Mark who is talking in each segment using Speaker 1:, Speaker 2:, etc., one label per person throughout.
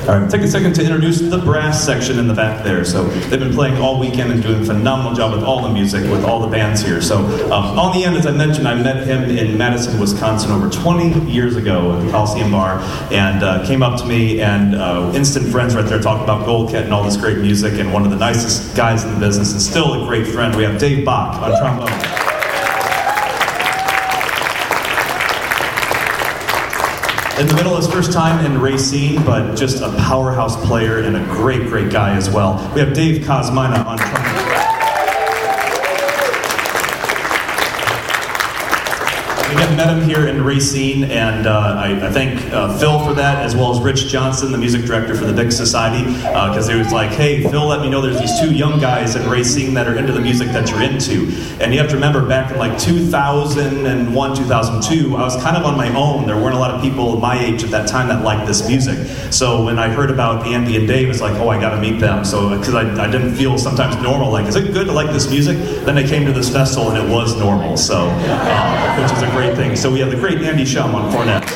Speaker 1: All right, take a second to introduce the brass section in the back there. So they've been playing all weekend and doing a phenomenal job with all the music, with all the bands here. So on the end, as I mentioned, I met him in Madison, Wisconsin over 20 years ago at the Coliseum Bar, and came up to me and instant friends right there, talking about Goldket and all this great music, and one of the nicest guys in the business and still a great friend. We have Dave Bach on trombone. In the middle, his first time in Racine, but just a powerhouse player and a great, great guy as well. We have Dave Kosmina on trumpet. Again, met him here in Racine, and I thank Phil for that, as well as Rich Johnson, the music director for the Big Society, because he was like, hey, Phil, let me know there's these two young guys in Racine that are into the music that you're into. And you have to remember, back in like 2001, 2002, I was kind of on my own. There weren't a lot of people my age at that time that liked this music. So when I heard about Andy and Dave, it's like, oh, I got to meet them. So because I didn't feel sometimes normal, like, is it good to like this music? Then I came to this festival and it was normal, so which is a great thing. So we have the great Andy Shum on cornet.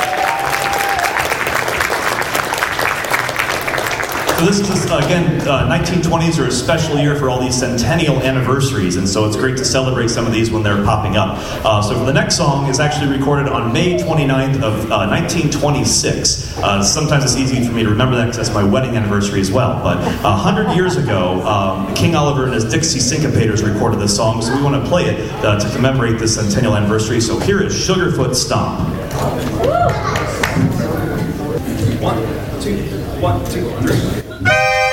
Speaker 1: So this is, again, 1920s are a special year for all these centennial anniversaries, and so it's great to celebrate some of these when they're popping up. So for the next song is actually recorded on May 29th of 1926. Sometimes it's easy for me to remember that because that's my wedding anniversary as well. But 100 years ago, King Oliver and his Dixie Syncopators recorded this song, so we want to play it to commemorate this centennial anniversary. So here is Sugarfoot Stomp. 1, 2, 1, 2, 3.